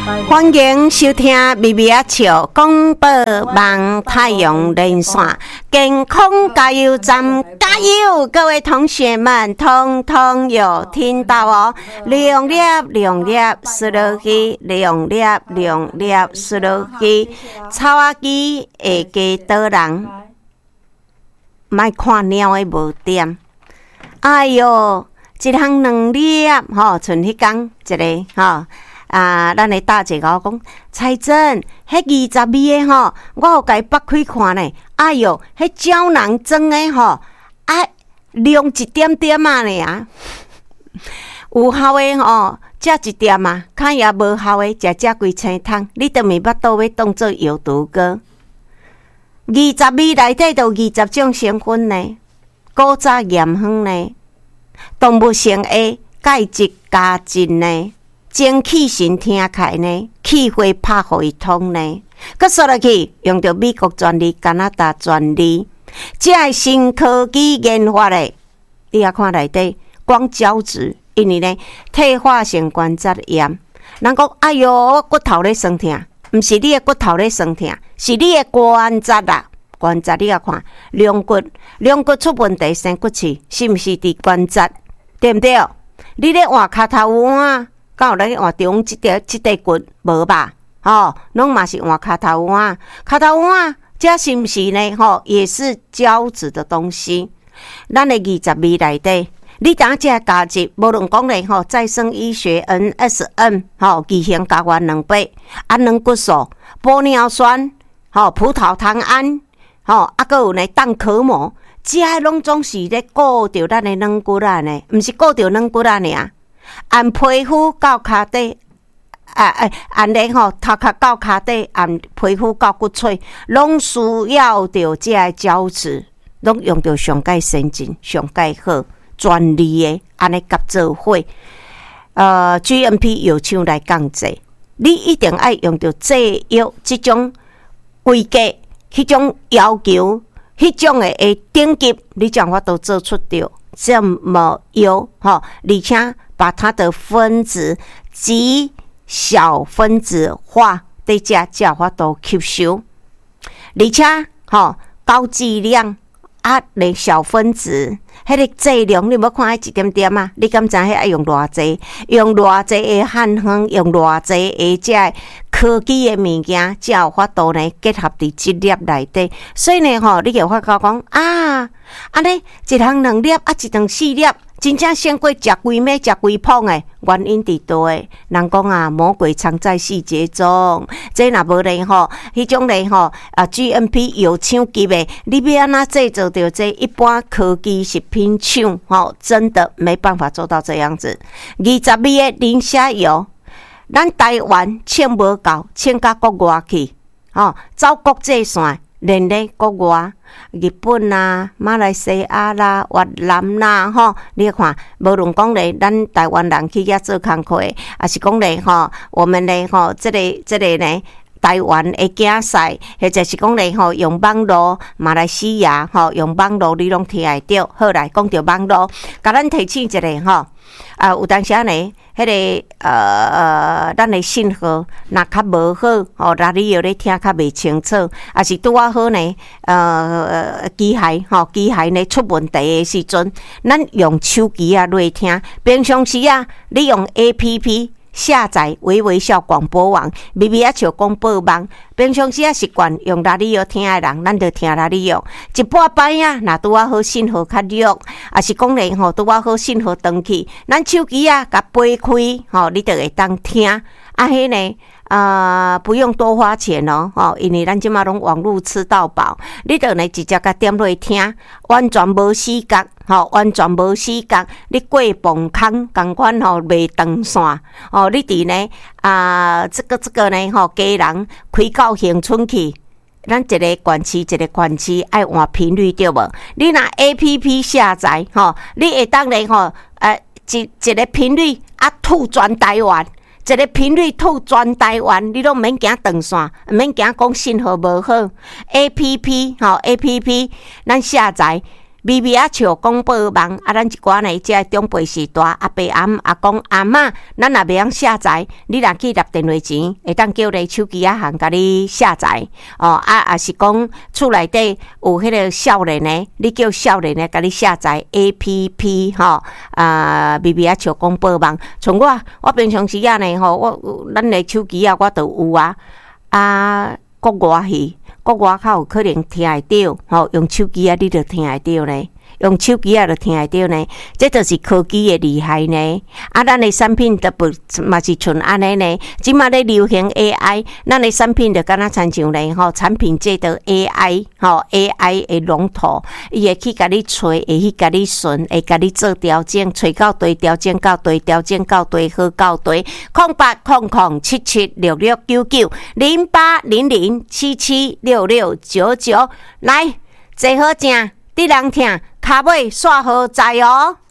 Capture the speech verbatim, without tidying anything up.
欢迎收听微微啊笑广播网太阳连线健康加油站，加油！各位同学们，通通有听到哦。两粒两粒输落去，两粒两粒输落去，草仔机会加倒人，莫看猫的无点。哎哟，一项两粒吼，剩迄工一个吼。啊，咱的大姐甲我讲，彩珍，迄二十味的吼，我有甲伊剥开看呢。哎哟，迄胶囊装的吼，啊，量一点点啊呢啊。有效的吼，食一点啊，看也无效的，食食规青汤，你都咪巴肚要当做药毒哥。二十味内底都二十种成分呢，古早盐香呢，动物性 A 钙质加进呢。精气神听开呢，气血拍互伊通呢，佮说落去用着美国专利、加拿大专利，这系新科技研发的。你也看内底光胶质，因为呢退化性关节炎。人讲哎哟，我骨头咧酸痛，毋是你的骨头咧酸痛，是你的关节啦。关节你也看，龙骨龙骨出问题，生骨刺，是毋是伫关节？对毋对？你咧换骹头碗。敢有咧换中即块即块骨无吧？吼，拢嘛是换骹头碗，骹头碗，这是毋是呢？吼，也是胶质的东西。咱的二十味内底，你当这加入，无论讲咧吼，再生医学 N S M 吼，异型加原两倍，氨能骨素、玻尿酸、吼葡萄糖胺，吼啊，搁有呢蛋壳膜，这些拢总是咧顾着咱的软骨啊呢，毋是顾着软骨啊尔。按皮肤到骹底，啊啊，按咧吼头壳到骹底，按皮肤到骨髓，拢需要着这个胶质，拢用着上界先进、上界好、专利的安尼甲做伙。呃 ，G M P 药厂来讲这，你一定爱用着制药这种规格、迄种要求、迄种的诶顶级，你将法都做出着这么优吼，而且。把它的分子及小分子化，对这叫法都吸收，而且吼高剂量啊，连小分子，迄个剂量你无看迄一点点啊？你敢知迄爱用偌济？用偌济的汉方，用偌济的这科技的物件，才有法度呢结合伫一粒内底。所以呢，吼，你就发觉讲啊，安尼一项两粒啊，一顿四粒。真正胜过食规暝食规捧诶，原因伫倒诶。人讲啊，魔鬼藏在细节中。这若无咧吼，迄种咧吼啊 ，G M P 药厂级诶，你要安怎制作到这一般科技食品厂吼，真的没办法做到这样子。二十味诶磷虾油，咱台湾请无够，请到国外去，吼，走国际线。连咧国外，日本啦、马来西亚啦、越南啦，吼，你看，无论讲咧，咱台湾人去遐做工课，还是讲咧吼，我们咧吼，这个这个呢，台湾的竞赛，或者是讲咧吼，用网络，马来西亚吼，用网络你拢听会到。好来，讲到网络，甲咱提醒一下吼，啊，有当时啊呢。迄、那个呃呃，咱的信号若较无好，吼、哦，那你有咧听较袂清楚，也是拄啊好呢。呃，机械吼，机械呢出问题的时阵，咱用手机啊来听。平常时啊，你用 A P P 下载微微笑广播网，微微啊笑广播网。平常时啊习惯用哪里药听的人，咱就听哪里药。一半摆啊，若拄啊好信号较弱，也是讲咧吼，拄啊好信号断去，咱手机啊甲掰开，吼，你就会当听。啊，迄呢，啊，不用多花钱哦，吼，因为咱即马拢网络吃到饱，你就呢直接甲点落听，完全无死角，吼，完全无死角。你过磅空共款吼，卖长线，哦，你伫呢啊，这个这个呢，吼，家人开到乡村去。咱一个县市一个县市爱换频率对无？你若 A P P 下载吼，你会当咧吼，呃，一一个频率啊，吐全台湾。一个频率吐全台湾，你拢毋免惊长线，毋免惊讲信号无好。A P P 吼 ，A P P 咱下载微微啊笑讲报网啊，咱一寡呢，即个长辈时代阿伯阿姆阿公阿嬷，咱也袂晓下载，你若去纳电话钱，会当叫你手机啊行甲你下载哦啊，也是讲厝内底有迄个少年呢，你叫少年呢甲你下载 A P P 吼啊，微微啊笑讲报网，像我我平常时啊呢吼，我咱的手机啊我都有啊啊国外去。国外较有可能听会到，吼，用手机啊，你就听会到呢。用手机啊，就听会到呢。这就是科技的厉害呢。啊，咱的产品都不嘛是像安尼呢。即马咧流行 A I， 咱的产品就敢若亲像咧，吼，产品界的 A I， 吼 A I 的龙头，伊会去甲你找，会去甲你顺，会甲你做调整，找到对，调整到对，调整到对，好到对。空八空空七七六六九九零八零零七七六六九九，来坐好正。你人听，骹尾煞好在哦。